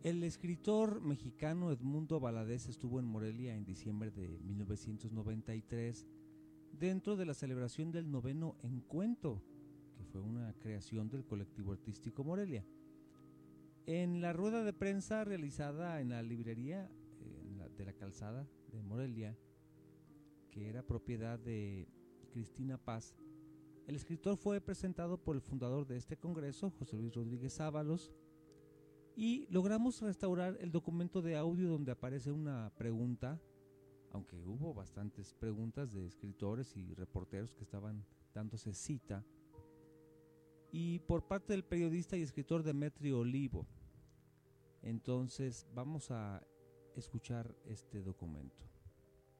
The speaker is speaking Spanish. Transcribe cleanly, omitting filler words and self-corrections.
El escritor mexicano Edmundo Valadez estuvo en Morelia en diciembre de 1993 dentro de la celebración del 9º Encuentro, que fue una creación del colectivo artístico Morelia. En la rueda de prensa realizada en la librería de la Calzada de Morelia, que era propiedad de Cristina Paz, el escritor fue presentado por el fundador de este congreso, José Luis Rodríguez Ábalos, y logramos restaurar el documento de audio donde aparece una pregunta, aunque hubo bastantes preguntas de escritores y reporteros que estaban dándose cita, y por parte del periodista y escritor Demetrio Olivo. Entonces vamos a escuchar este documento.